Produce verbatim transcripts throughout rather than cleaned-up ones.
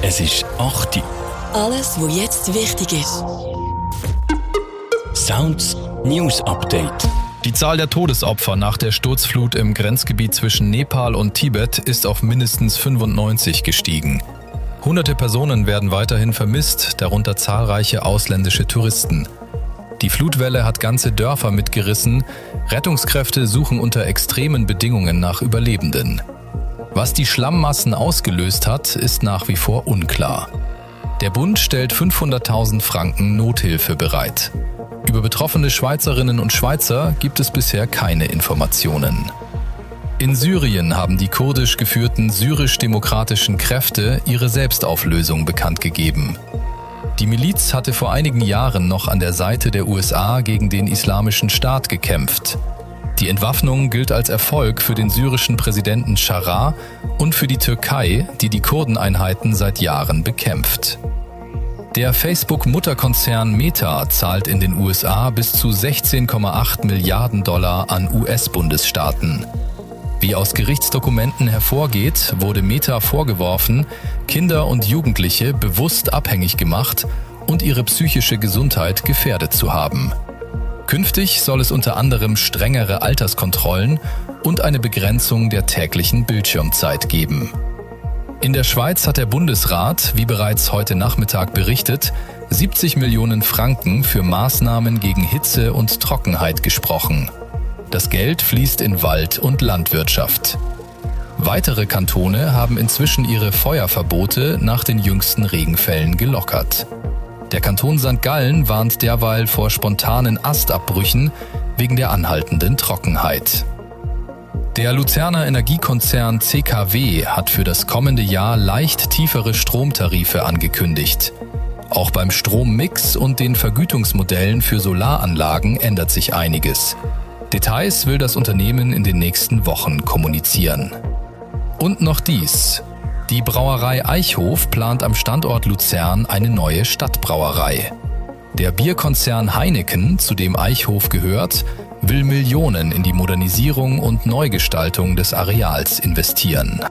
Es ist acht Uhr. Alles, was jetzt wichtig ist. Sounds News Update. Die Zahl der Todesopfer nach der Sturzflut im Grenzgebiet zwischen Nepal und Tibet ist auf mindestens fünfundneunzig gestiegen. Hunderte Personen werden weiterhin vermisst, darunter zahlreiche ausländische Touristen. Die Flutwelle hat ganze Dörfer mitgerissen. Rettungskräfte suchen unter extremen Bedingungen nach Überlebenden. Was die Schlammmassen ausgelöst hat, ist nach wie vor unklar. Der Bund stellt fünfhunderttausend Franken Nothilfe bereit. Über betroffene Schweizerinnen und Schweizer gibt es bisher keine Informationen. In Syrien haben die kurdisch geführten syrisch-demokratischen Kräfte ihre Selbstauflösung bekannt gegeben. Die Miliz hatte vor einigen Jahren noch an der Seite der U S A gegen den Islamischen Staat gekämpft. Die Entwaffnung gilt als Erfolg für den syrischen Präsidenten Scharra und für die Türkei, die die Kurdeneinheiten seit Jahren bekämpft. Der Facebook-Mutterkonzern Meta zahlt in den U S A bis zu sechzehn Komma acht Milliarden Dollar an U S-Bundesstaaten. Wie aus Gerichtsdokumenten hervorgeht, wurde Meta vorgeworfen, Kinder und Jugendliche bewusst abhängig gemacht und ihre psychische Gesundheit gefährdet zu haben. Künftig soll es unter anderem strengere Alterskontrollen und eine Begrenzung der täglichen Bildschirmzeit geben. In der Schweiz hat der Bundesrat, wie bereits heute Nachmittag berichtet, siebzig Millionen Franken für Maßnahmen gegen Hitze und Trockenheit gesprochen. Das Geld fließt in Wald- und Landwirtschaft. Weitere Kantone haben inzwischen ihre Feuerverbote nach den jüngsten Regenfällen gelockert. Der Kanton Sankt Gallen warnt derweil vor spontanen Astabbrüchen wegen der anhaltenden Trockenheit. Der Luzerner Energiekonzern C K W hat für das kommende Jahr leicht tiefere Stromtarife angekündigt. Auch beim Strommix und den Vergütungsmodellen für Solaranlagen ändert sich einiges. Details will das Unternehmen in den nächsten Wochen kommunizieren. Und noch dies. Die Brauerei Eichhof plant am Standort Luzern eine neue Stadtbrauerei. Der Bierkonzern Heineken, zu dem Eichhof gehört, will Millionen in die Modernisierung und Neugestaltung des Areals investieren.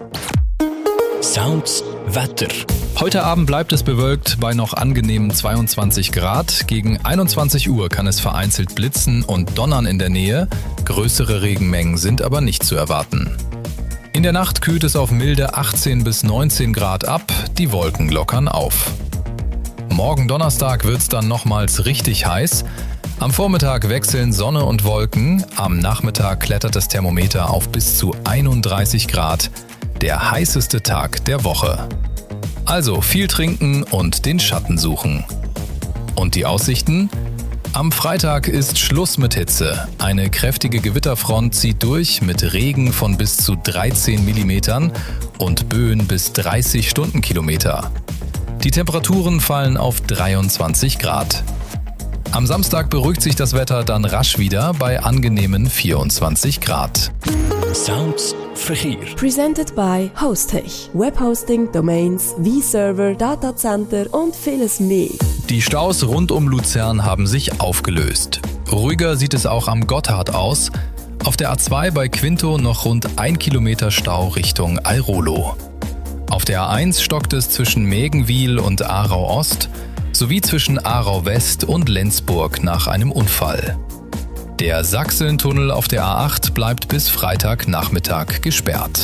Sounds Wetter. Heute Abend bleibt es bewölkt bei noch angenehmen zweiundzwanzig Grad. Gegen einundzwanzig Uhr kann es vereinzelt blitzen und donnern in der Nähe. Größere Regenmengen sind aber nicht zu erwarten. In der Nacht kühlt es auf milde achtzehn bis neunzehn Grad ab, die Wolken lockern auf. Morgen Donnerstag wird es dann nochmals richtig heiß. Am Vormittag wechseln Sonne und Wolken, am Nachmittag klettert das Thermometer auf bis zu einunddreißig Grad, der heißeste Tag der Woche. Also viel trinken und den Schatten suchen. Und die Aussichten? Am Freitag ist Schluss mit Hitze. Eine kräftige Gewitterfront zieht durch mit Regen von bis zu dreizehn Millimetern und Böen bis dreißig Stundenkilometer. Die Temperaturen fallen auf dreiundzwanzig Grad. Am Samstag beruhigt sich das Wetter dann rasch wieder bei angenehmen vierundzwanzig Grad. Sounds Verkehr. Presented by Hostech. Webhosting, Domains, V-Server, Datacenter und vieles mehr. Die Staus rund um Luzern haben sich aufgelöst. Ruhiger sieht es auch am Gotthard aus. Auf der A zwei bei Quinto noch rund ein Kilometer Stau Richtung Airolo. Auf der A eins stockt es zwischen Mägenwil und Aarau Ost sowie zwischen Aarau West und Lenzburg nach einem Unfall. Der Sachsentunnel auf der A acht bleibt bis Freitagnachmittag gesperrt.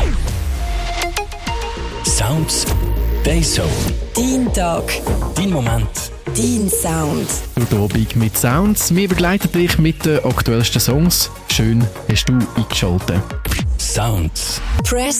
Sounds Dayzone. Dein Tag. Dein Moment. Dein Sound. Heute Abend mit Sounds. Wir begleiten dich mit den aktuellsten Songs. Schön hast du eingeschaltet. Sounds. Press